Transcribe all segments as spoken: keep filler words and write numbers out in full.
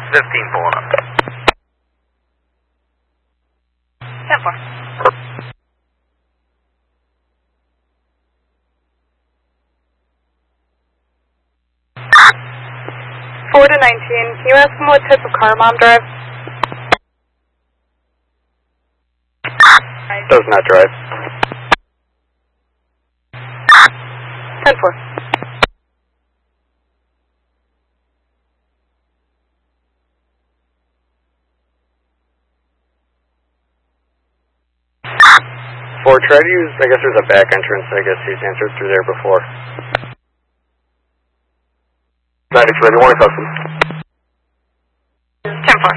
fifteen pulling up. ten four. four to nineteen, can you ask him what type of car mom drives? Does not drive. ten four. Four, try to use, I guess there's a back entrance, I guess he's answered through there before. ninety-two, ready, one custom. ten four.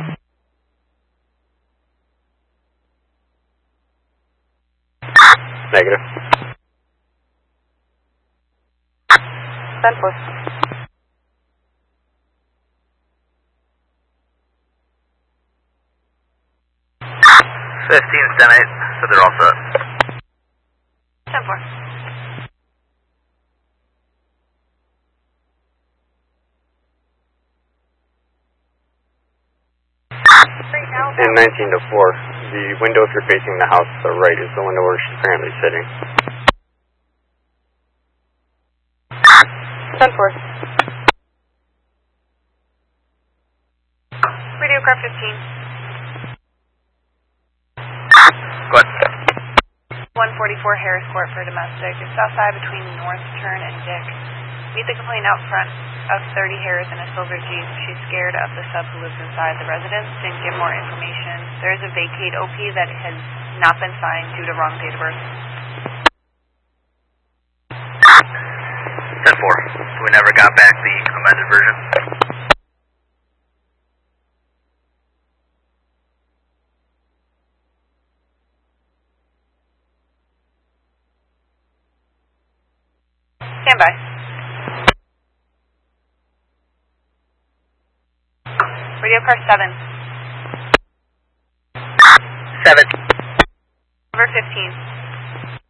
Negative. ten four. fifteen, ten eight, so they're all set. ten four. In nineteen to four, the window if you're facing the house to the right is the window where she's currently sitting. ten four. Radio car fifteen. Go ahead. one forty-four Harris Court for domestic. It's outside between North Turn and Dick. Meet the complaint out front of thirty Harris in a silver Jeep. She's scared of the sub who lives inside the residence. Didn't get more information. There is a vacate O P that has not been signed due to wrong date of birth. ten four, so we never got back the amended version. Stand by. Radio car seven. seven. Number fifteen.